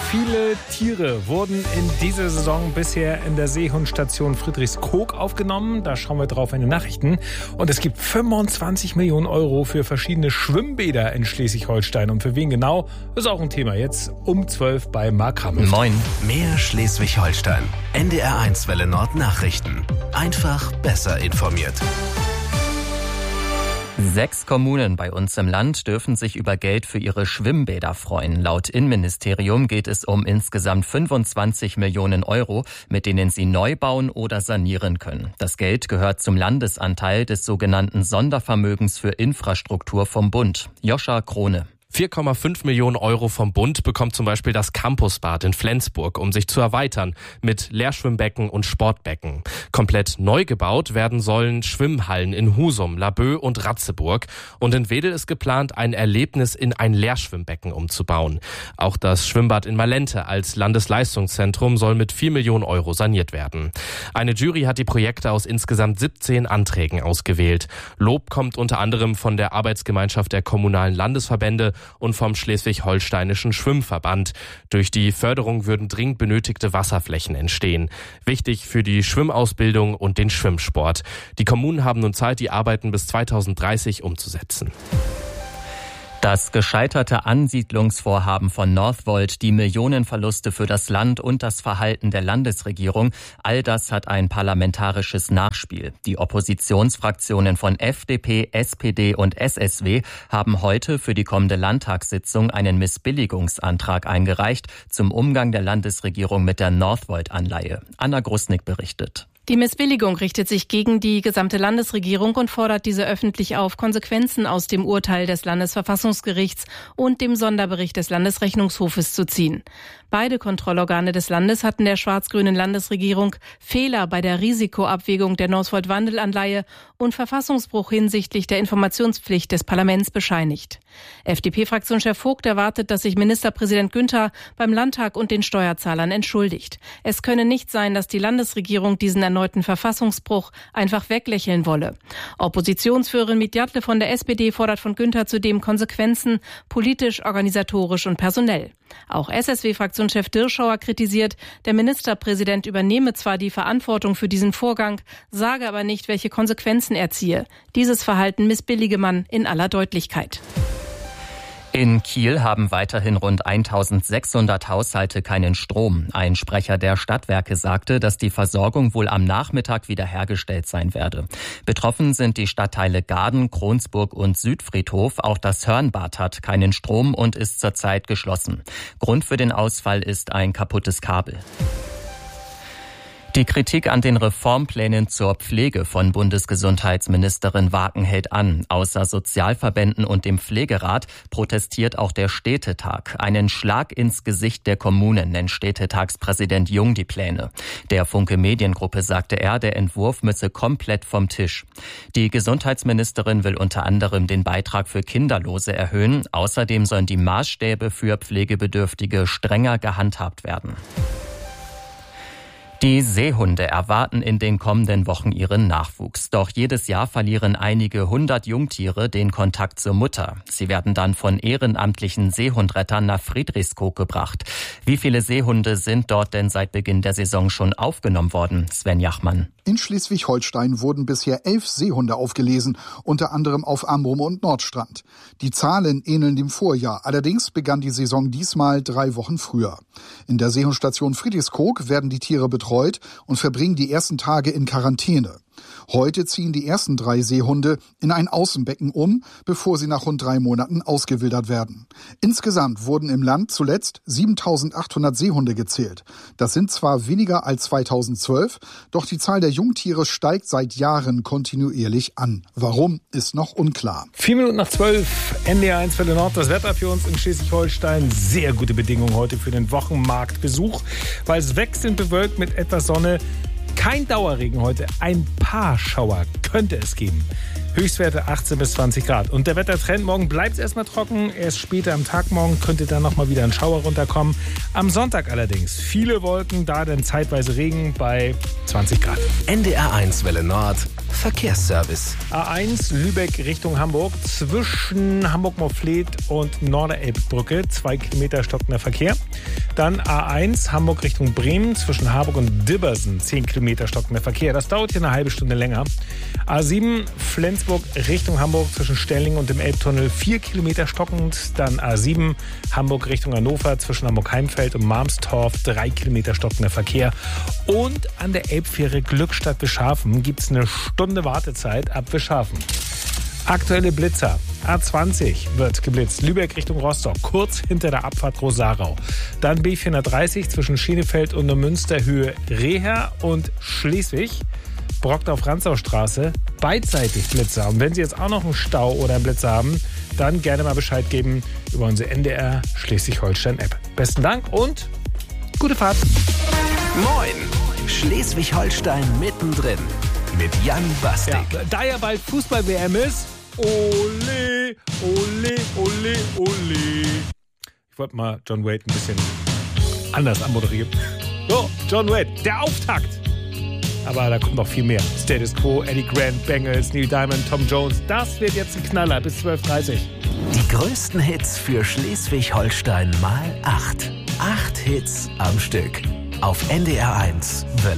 viele Tiere wurden in dieser Saison bisher in der Seehundstation Friedrichskoog aufgenommen? Da schauen wir drauf in den Nachrichten. Und es gibt 25 Millionen Euro für verschiedene Schwimmbäder in Schleswig-Holstein. Und für wen genau, ist auch ein Thema jetzt um 12 bei Mark Hammel. Moin. Mehr Schleswig-Holstein. NDR1 Welle Nord Nachrichten. Einfach besser informiert. 6 Kommunen bei uns im Land dürfen sich über Geld für ihre Schwimmbäder freuen. Laut Innenministerium geht es um insgesamt 25 Millionen Euro, mit denen sie neu bauen oder sanieren können. Das Geld gehört zum Landesanteil des sogenannten Sondervermögens für Infrastruktur vom Bund. Joscha Krone. 4,5 Millionen Euro vom Bund bekommt zum Beispiel das Campusbad in Flensburg, um sich zu erweitern mit Leerschwimmbecken und Sportbecken. Komplett neu gebaut werden sollen Schwimmhallen in Husum, Laboe und Ratzeburg. Und in Wedel ist geplant, ein Erlebnis in ein Leerschwimmbecken umzubauen. Auch das Schwimmbad in Malente als Landesleistungszentrum soll mit 4 Millionen Euro saniert werden. Eine Jury hat die Projekte aus insgesamt 17 Anträgen ausgewählt. Lob kommt unter anderem von der Arbeitsgemeinschaft der kommunalen Landesverbände und vom Schleswig-Holsteinischen Schwimmverband. Durch die Förderung würden dringend benötigte Wasserflächen entstehen. Wichtig für die Schwimmausbildung und den Schwimmsport. Die Kommunen haben nun Zeit, die Arbeiten bis 2030 umzusetzen. Das gescheiterte Ansiedlungsvorhaben von Northvolt, die Millionenverluste für das Land und das Verhalten der Landesregierung, all das hat ein parlamentarisches Nachspiel. Die Oppositionsfraktionen von FDP, SPD und SSW haben heute für die kommende Landtagssitzung einen Missbilligungsantrag eingereicht zum Umgang der Landesregierung mit der Northvolt-Anleihe. Anna Grusnick berichtet. Die Missbilligung richtet sich gegen die gesamte Landesregierung und fordert diese öffentlich auf, Konsequenzen aus dem Urteil des Landesverfassungsgerichts und dem Sonderbericht des Landesrechnungshofes zu ziehen. Beide Kontrollorgane des Landes hatten der schwarz-grünen Landesregierung Fehler bei der Risikoabwägung der Northvolt-Wandelanleihe und Verfassungsbruch hinsichtlich der Informationspflicht des Parlaments bescheinigt. FDP-Fraktionschef Vogt erwartet, dass sich Ministerpräsident Günther beim Landtag und den Steuerzahlern entschuldigt. Es könne nicht sein, dass die Landesregierung diesen erneuten Verfassungsbruch einfach weglächeln wolle. Oppositionsführerin Midjatle von der SPD fordert von Günther zudem Konsequenzen, politisch, organisatorisch und personell. Auch SSW-Fraktionschef Dirschauer kritisiert, der Ministerpräsident übernehme zwar die Verantwortung für diesen Vorgang, sage aber nicht, welche Konsequenzen er ziehe. Dieses Verhalten missbillige man in aller Deutlichkeit. In Kiel haben weiterhin rund 1600 Haushalte keinen Strom. Ein Sprecher der Stadtwerke sagte, dass die Versorgung wohl am Nachmittag wiederhergestellt sein werde. Betroffen sind die Stadtteile Gaden, Kronsburg und Südfriedhof. Auch das Hörnbad hat keinen Strom und ist zurzeit geschlossen. Grund für den Ausfall ist ein kaputtes Kabel. Die Kritik an den Reformplänen zur Pflege von Bundesgesundheitsministerin Waken hält an. Außer Sozialverbänden und dem Pflegerat protestiert auch der Städtetag. Einen Schlag ins Gesicht der Kommunen nennt Städtetagspräsident Jung die Pläne. Der Funke Mediengruppe sagte er, der Entwurf müsse komplett vom Tisch. Die Gesundheitsministerin will unter anderem den Beitrag für Kinderlose erhöhen. Außerdem sollen die Maßstäbe für Pflegebedürftige strenger gehandhabt werden. Die Seehunde erwarten in den kommenden Wochen ihren Nachwuchs. Doch jedes Jahr verlieren einige 100 Jungtiere den Kontakt zur Mutter. Sie werden dann von ehrenamtlichen Seehundrettern nach Friedrichskoog gebracht. Wie viele Seehunde sind dort denn seit Beginn der Saison schon aufgenommen worden? Sven Jachmann. In Schleswig-Holstein wurden bisher 11 Seehunde aufgelesen, unter anderem auf Amrum und Nordstrand. Die Zahlen ähneln dem Vorjahr, allerdings begann die Saison diesmal 3 Wochen früher. In der Seehundstation Friedrichskoog werden die Tiere betreut und verbringen die ersten Tage in Quarantäne. Heute ziehen die ersten 3 Seehunde in ein Außenbecken um, bevor sie nach rund 3 Monaten ausgewildert werden. Insgesamt wurden im Land zuletzt 7.800 Seehunde gezählt. Das sind zwar weniger als 2012, doch die Zahl der Jungtiere steigt seit Jahren kontinuierlich an. Warum, ist noch unklar. 4 Minuten nach 12, NDR1 Welle Nord, das Wetter für uns in Schleswig-Holstein. Sehr gute Bedingungen heute für den Wochenmarktbesuch, weil es wechselnd bewölkt mit etwas Sonne. Kein Dauerregen heute, ein paar Schauer könnte es geben. Höchstwerte 18 bis 20 Grad. Und der Wettertrend, morgen bleibt es erstmal trocken. Erst später am Tag morgen könnte dann nochmal wieder ein Schauer runterkommen. Am Sonntag allerdings viele Wolken, da dann zeitweise Regen bei 20 Grad. NDR1 Welle Nord, Verkehrsservice. A1 Lübeck Richtung Hamburg zwischen Hamburg-Morfleet und Norderelbbrücke 2 Kilometer stockender Verkehr. Dann A1 Hamburg Richtung Bremen zwischen Harburg und Dibbersen 10 Kilometer stockender Verkehr. Das dauert hier eine halbe Stunde länger. A7 Flensburg Richtung Hamburg zwischen Stellingen und dem Elbtunnel 4 Kilometer stockend. Dann A7 Hamburg Richtung Hannover zwischen Hamburg-Heimfeld und Marmstorf 3 Kilometer stockender Verkehr. Und an der Elbfähre Glückstadt-Wischhafen gibt es eine Stunde Wartezeit ab Wischhafen. Aktuelle Blitzer. A20 wird geblitzt. Lübeck Richtung Rostock, kurz hinter der Abfahrt Rosarau. Dann B430 zwischen Schienefeld und Neumünster Höhe Reher und Schleswig. Brockdorf-Ranzau-Straße, beidseitig Blitzer. Und wenn Sie jetzt auch noch einen Stau oder einen Blitzer haben, dann gerne mal Bescheid geben über unsere NDR Schleswig-Holstein-App. Besten Dank und gute Fahrt. Moin! Schleswig-Holstein mittendrin. Mit Jan Bastik. Ja, da ja bald Fußball-WM ist, ole, ole, ole, ole. Ich wollte mal John Wade ein bisschen anders anmoderieren. So, John Wade, der Auftakt. Aber da kommt noch viel mehr. Status Quo, Eddie Grant, Bengals, Neil Diamond, Tom Jones. Das wird jetzt ein Knaller bis 12:30. Die größten Hits für Schleswig-Holstein mal 8. 8 Hits am Stück. Auf NDR 1.